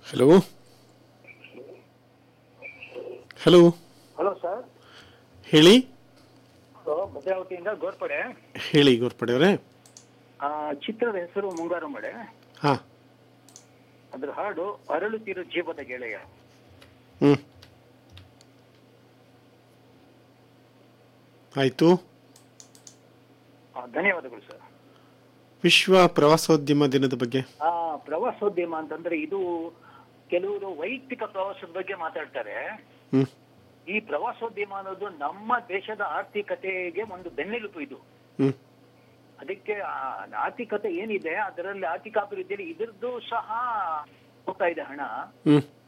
Hello hello hello sir. ಹೇಳಿ. Hello, ಭದ್ರಾವತಿಯಿಂದ ಗೋರ್ಪಡೆ. ಹೇಳಿ ಗೋರ್ಪಡೆಯವರೇ. ಚಿತ್ರದ ಹೆಸರು ಮುಂಗಾರು ಮಳೆ. ಹಾಂ. ಅದ್ರ ಹಾಡು ಅರಳುತ್ತಿರೋ ಜೀವದ ಗೆಳೆಯ. ಹ್ಞೂ ಆಯಿತು. ಧನ್ಯವಾದಗಳು ಸರ್. ವಿಶ್ವ ಪ್ರವಾಸೋದ್ಯಮ ದಿನದ ಬಗ್ಗೆ. ಪ್ರವಾಸೋದ್ಯಮ ಅಂತಂದ್ರೆ ಇದು ಕೆಲವರು ವೈಯಕ್ತಿಕ ಪ್ರವಾಸದ ಬಗ್ಗೆ ಮಾತಾಡ್ತಾರೆ. ಹ್ಞೂ ಈ ಪ್ರವಾಸೋದ್ಯಮ ಅನ್ನೋದು ನಮ್ಮ ದೇಶದ ಆರ್ಥಿಕತೆಗೆ ಒಂದು ಬೆನ್ನೆಲುಬು ಇದು. ಹ್ಞೂ ಅದಕ್ಕೆ ಆರ್ಥಿಕತೆ ಏನಿದೆ ಅದರಲ್ಲಿ ಆರ್ಥಿಕಾಭಿವೃದ್ಧಿಯಲ್ಲಿ ಇದ್ರದ್ದು ಸಹ ಹೋಗ್ತಾ ಇದೆ ಹಣ. ಹ್ಞೂ